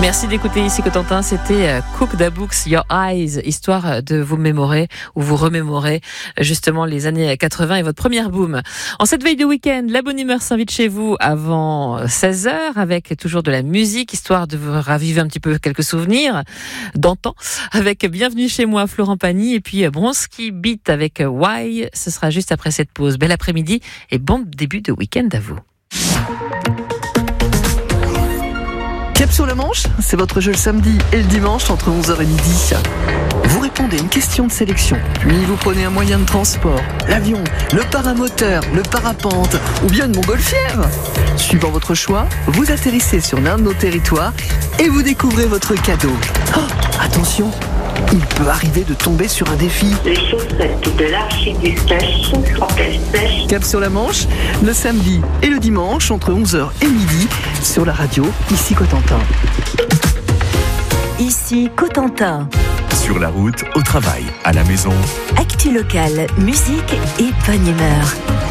Merci d'écouter ici Cotentin, c'était Cook the Books, Your Eyes, histoire de vous mémorer ou vous remémorer justement les années 80 et votre première boom. En cette veille de week-end, la bonne humeur s'invite chez vous avant 16h avec toujours de la musique, histoire de vous raviver un petit peu quelques souvenirs d'antan avec Bienvenue chez moi, Florent Pagny et puis Bronski Beat avec Why. Ce sera juste après cette pause. Bel après-midi et bon début de week-end à vous. Cap sur la Manche, c'est votre jeu le samedi et le dimanche entre 11h et midi. Vous répondez à une question de sélection, puis vous prenez un moyen de transport, l'avion, le paramoteur, le parapente ou bien une montgolfière. Suivant votre choix, vous atterrissez sur l'un de nos territoires et vous découvrez votre cadeau. Oh, attention, il peut arriver de tomber sur un défi. Les chaussettes de l'archiduchesse quand elles sèchent. Cap sur la Manche, le samedi et le dimanche entre 11h et midi sur la radio, ici Cotentin. Ici Cotentin. Sur la route, au travail, à la maison. Actu locale, musique et bonne humeur.